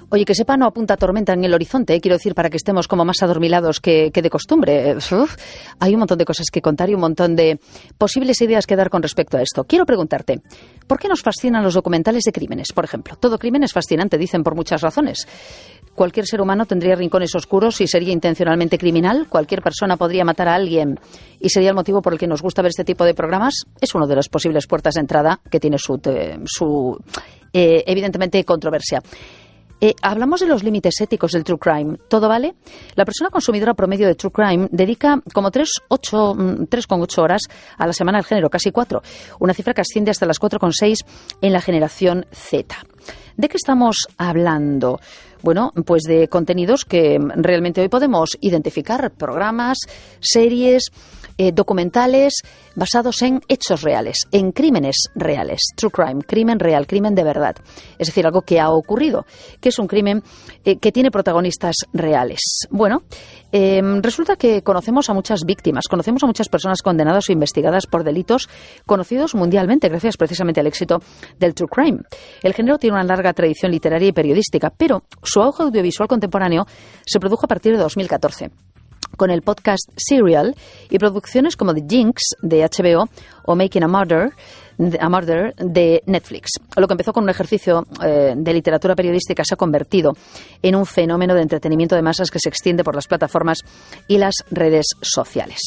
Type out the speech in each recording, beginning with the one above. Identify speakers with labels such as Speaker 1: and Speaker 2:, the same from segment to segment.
Speaker 1: Oye, que sepa, no apunta tormenta en el horizonte, quiero decir, para que estemos como más adormilados que de costumbre. Hay un montón de cosas que contar y un montón de posibles ideas que dar con respecto a esto. Quiero preguntarte, ¿por qué nos fascinan los documentales de crímenes, por ejemplo? Todo crimen es fascinante, dicen, por muchas razones. Cualquier ser humano tendría rincones oscuros y sería intencionalmente criminal. Cualquier persona podría matar a alguien y sería el motivo por el que nos gusta ver este tipo de programas. Es una de las posibles puertas de entrada que tiene su evidentemente, controversia. Hablamos de los límites éticos del True Crime. ¿Todo vale? La persona consumidora promedio de True Crime dedica como 3,8 horas a la semana al género, casi 4. Una cifra que asciende hasta las 4,6 en la generación Z. ¿De qué estamos hablando? Bueno, pues de contenidos que realmente hoy podemos identificar. Programas, series, documentales basados en hechos reales, en crímenes reales. True crime, crimen real, crimen de verdad. Es decir, algo que ha ocurrido, que es un crimen que tiene protagonistas reales. Bueno, resulta que conocemos a muchas víctimas, conocemos a muchas personas condenadas o investigadas por delitos conocidos mundialmente, gracias precisamente al éxito del True Crime. El género tiene una larga tradición literaria y periodística, pero su auge audiovisual contemporáneo se produjo a partir de 2014. Con el podcast Serial y producciones como The Jinx de HBO o Making a Murder de Netflix. Lo que empezó con un ejercicio de literatura periodística se ha convertido en un fenómeno de entretenimiento de masas que se extiende por las plataformas y las redes sociales.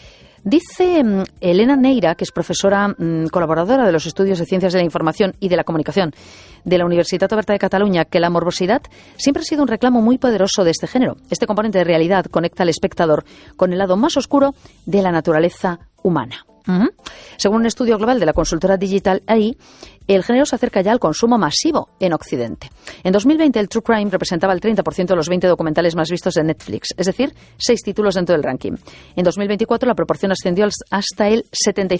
Speaker 1: Dice Elena Neira, que es profesora colaboradora de los estudios de Ciencias de la Información y de la Comunicación de la Universitat Oberta de Cataluña, que la morbosidad siempre ha sido un reclamo muy poderoso de este género. Este componente de realidad conecta al espectador con el lado más oscuro de la naturaleza humana. Según un estudio global de la consultora Digital AI, el género se acerca ya al consumo masivo en Occidente. En 2020 el True Crime representaba el 30% de los 20 documentales más vistos de Netflix, es decir, 6 títulos dentro del ranking. En 2024 la proporción ascendió hasta el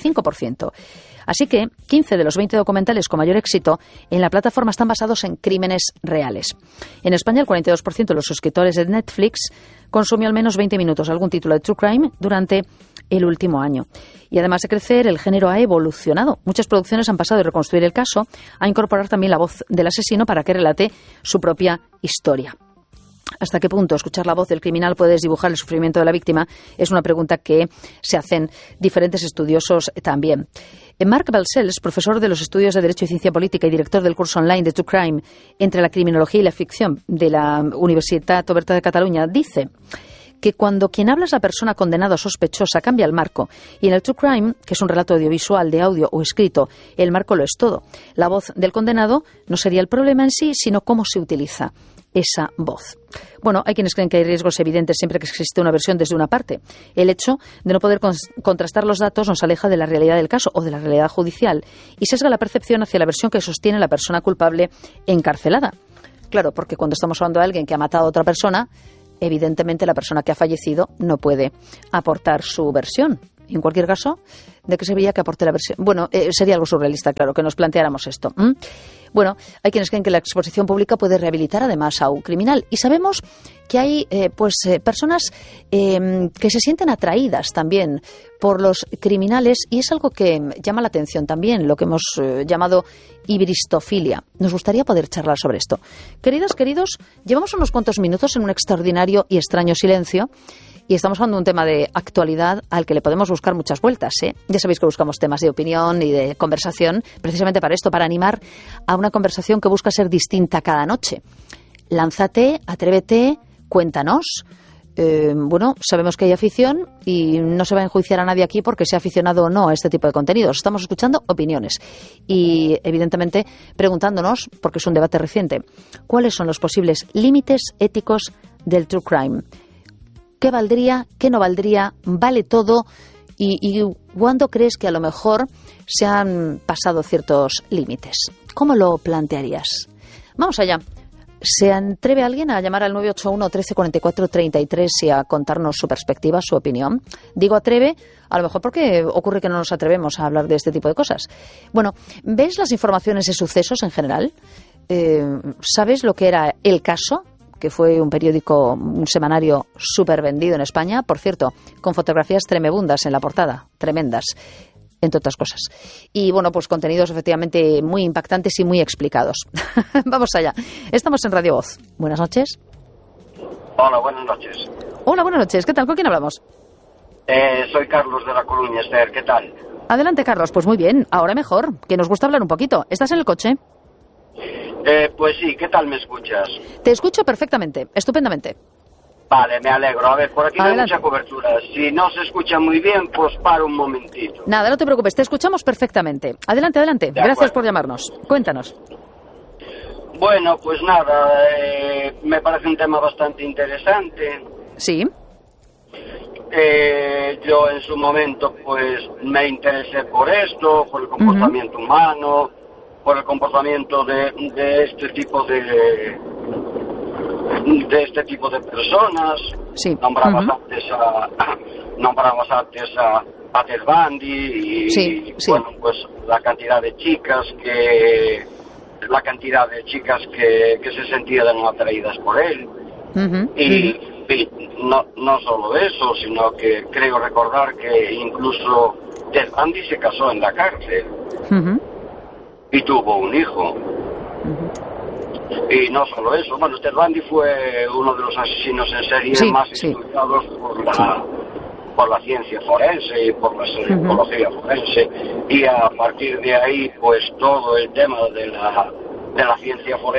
Speaker 1: 75%. Así que 15 de los 20 documentales con mayor éxito en la plataforma están basados en crímenes reales. En España el 42% de los suscriptores de Netflix consumió al menos 20 minutos algún título de True Crime durante el último año. Y además de crecer, el género ha evolucionado. Muchas producciones han pasado de reconstruir el caso a incorporar también la voz del asesino para que relate su propia historia. ¿Hasta qué punto escuchar la voz del criminal puede desdibujar el sufrimiento de la víctima? Es una pregunta que se hacen diferentes estudiosos también. Marc Balcells, profesor de los estudios de Derecho y Ciencia Política y director del curso online de True Crime entre la criminología y la ficción de la Universitat Oberta de Cataluña, dice que cuando quien habla es la persona condenada o sospechosa, cambia el marco. Y en el True Crime, que es un relato audiovisual, de audio o escrito, el marco lo es todo. La voz del condenado no sería el problema en sí, sino cómo se utiliza esa voz. Bueno, hay quienes creen que hay riesgos evidentes siempre que existe una versión desde una parte. El hecho de no poder contrastar los datos nos aleja de la realidad del caso o de la realidad judicial y sesga la percepción hacia la versión que sostiene la persona culpable encarcelada. Claro, porque cuando estamos hablando de alguien que ha matado a otra persona, evidentemente la persona que ha fallecido no puede aportar su versión. En cualquier caso, ¿de qué serviría que aporte la versión? Bueno, sería algo surrealista, claro, que nos planteáramos esto. Bueno, hay quienes creen que la exposición pública puede rehabilitar además a un criminal. Y sabemos que hay personas que se sienten atraídas también por los criminales y es algo que llama la atención también, lo que hemos llamado ibristofilia. Nos gustaría poder charlar sobre esto. Queridas, queridos, llevamos unos cuantos minutos en un extraordinario y extraño silencio. Y estamos hablando de un tema de actualidad al que le podemos buscar muchas vueltas, ¿eh? Ya sabéis que buscamos temas de opinión y de conversación precisamente para esto, para animar a una conversación que busca ser distinta cada noche. Lánzate, atrévete, cuéntanos. Bueno, sabemos que hay afición y no se va a enjuiciar a nadie aquí porque sea aficionado o no a este tipo de contenidos. Estamos escuchando opiniones y, evidentemente, preguntándonos, porque es un debate reciente, ¿cuáles son los posibles límites éticos del True Crime? ¿Qué valdría? ¿Qué no valdría? ¿Vale todo? ¿Y cuándo crees que a lo mejor se han pasado ciertos límites? ¿Cómo lo plantearías? Vamos allá. ¿Se atreve alguien a llamar al 981 13 44 33 y a contarnos su perspectiva, su opinión? Digo atreve, a lo mejor porque ocurre que no nos atrevemos a hablar de este tipo de cosas. Bueno, ¿ves las informaciones de sucesos en general? ¿Sabes lo que era El Caso? Que fue un periódico, un semanario súper vendido en España, por cierto, con fotografías tremebundas en la portada, tremendas. entre otras cosas. Y bueno, pues contenidos efectivamente muy impactantes y muy explicados. Vamos allá. Estamos en Radio Voz. Buenas noches.
Speaker 2: Hola, buenas noches.
Speaker 1: Hola, buenas noches. ¿Qué tal? ¿Con quién hablamos?
Speaker 2: Soy Carlos de La Coruña, Esther. ¿Qué tal?
Speaker 1: Adelante, Carlos. Pues muy bien. Ahora mejor, que nos gusta hablar un poquito. ¿Estás en el coche?
Speaker 2: Pues sí. ¿Qué tal me escuchas?
Speaker 1: Te escucho perfectamente, estupendamente.
Speaker 2: Vale, me alegro. A ver, por aquí no hay
Speaker 1: Adelante.
Speaker 2: mucha cobertura. Si no se escucha muy bien, pues paro un momentito.
Speaker 1: Nada, no te preocupes, te escuchamos perfectamente. Adelante, adelante.
Speaker 2: De
Speaker 1: Gracias
Speaker 2: acuerdo.
Speaker 1: por llamarnos. Cuéntanos.
Speaker 2: Bueno, pues nada, me parece un tema bastante interesante.
Speaker 1: Sí.
Speaker 2: Yo en su momento pues me interesé por esto, por el comportamiento humano, por el comportamiento de este tipo de personas.
Speaker 1: Sí.
Speaker 2: Nombrabas antes a Ted Bundy y
Speaker 1: Sí.
Speaker 2: bueno, pues la cantidad de chicas que se sentían atraídas por él. Y no solo eso, sino que creo recordar que incluso Ted Bundy se casó en la cárcel y tuvo un hijo. Y no solo eso, bueno, Ted Bundy fue uno de los asesinos en serie más estudiados por la ciencia forense y por la psicología forense, y a partir de ahí pues todo el tema de la ciencia forense